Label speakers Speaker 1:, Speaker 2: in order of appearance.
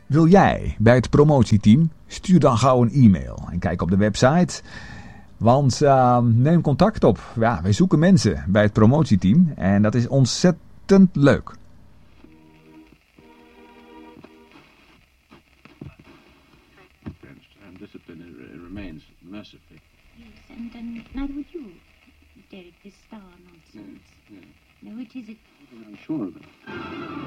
Speaker 1: Wil jij bij het promotieteam? Stuur dan gauw een e-mail en kijk op de website. Want neem contact op. Ja, wij zoeken mensen bij het promotieteam en dat is ontzettend leuk.
Speaker 2: And discipline remains mercifully.
Speaker 3: Yes, and neither would you, Derek, this star nonsense.
Speaker 2: Yeah.
Speaker 3: No, it is.
Speaker 2: I'm sure of it.